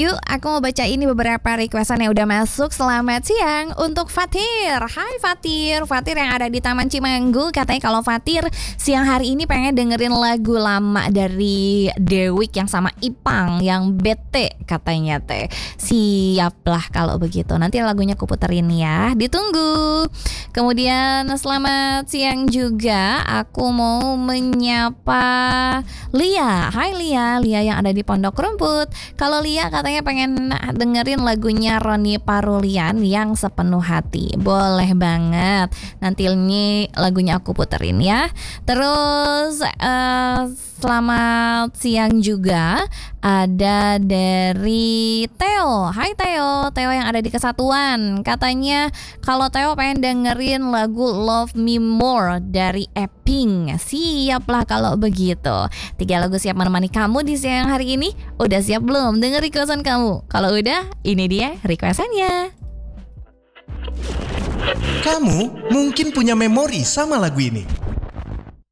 Yuk, aku mau baca ini beberapa requestan yang udah masuk. Selamat siang untuk Fatir. Hai Fatir, Fatir yang ada di Taman Cimanggu. Katanya kalau Fatir siang hari ini pengen dengerin lagu lama dari Dewiq yang sama Ipang, yang bete katanya teh. Siaplah kalau begitu. Nanti lagunya aku puterin ya. Ditunggu. Kemudian selamat siang juga. Aku mau menyapa Lia. Hai Lia, Lia yang ada di Pondok Rumput. Kalau Lia katanya pengen dengerin lagunya Roni Parulian yang Sepenuh Hati. Boleh banget. Nanti ini lagunya aku puterin ya. Terus selamat siang juga ada dari Theo. Hai Theo, Theo yang ada di Kesatuan. Katanya kalau Theo pengen dengerin lagu Love Me More dari Epping. Siaplah kalau begitu. 3 lagu siap menemani kamu di siang hari ini. Udah siap belum denger requestan kamu? Kalau udah, ini dia requestannya. Kamu mungkin punya memori sama lagu ini.